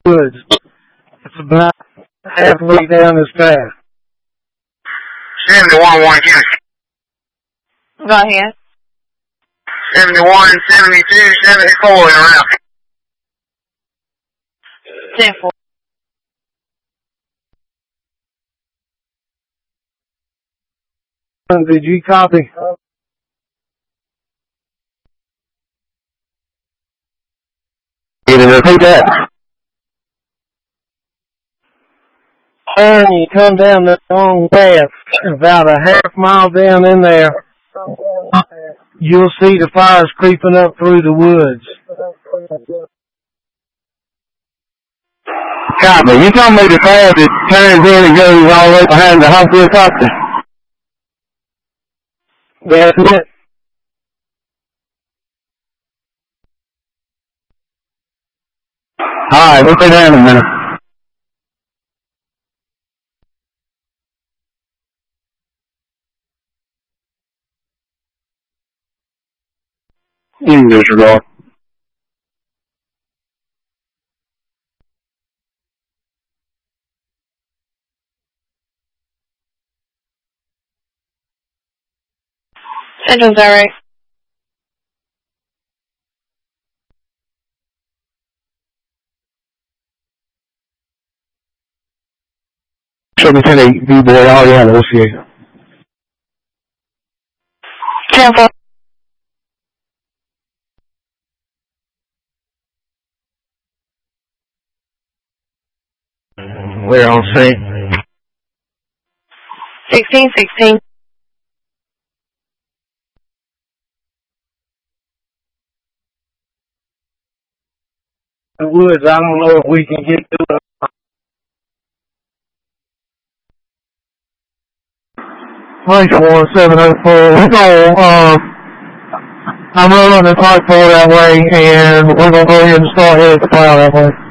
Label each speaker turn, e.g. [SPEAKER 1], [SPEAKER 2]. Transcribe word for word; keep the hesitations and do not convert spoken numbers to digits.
[SPEAKER 1] woods. It's about halfway down this path.
[SPEAKER 2] seventy-one, one Kennedy.
[SPEAKER 3] Go ahead.
[SPEAKER 2] seventy-one, seventy-two, seventy-four, and around.
[SPEAKER 3] ten four.
[SPEAKER 1] Did you copy?
[SPEAKER 2] Can you repeat that?
[SPEAKER 1] And you come down this long path, about a half mile down in there, you'll see the fires creeping up through the woods.
[SPEAKER 2] Copy. You told me the path that turns in and goes all the way behind the hospital copter.
[SPEAKER 1] That's it.
[SPEAKER 2] Alright, we'll be there in a minute. You can disregard.
[SPEAKER 3] Central direct.
[SPEAKER 2] Show me ten eight V boy, all yeah, we'll see you.
[SPEAKER 3] ten four.
[SPEAKER 2] We're on scene.
[SPEAKER 3] sixteen sixteen.
[SPEAKER 1] The woods, I don't know if we can get to it.
[SPEAKER 2] twenty-four, seven oh four. So, um, I'm rolling the park pole that way, and we're going to go ahead and start heading to the plow that way.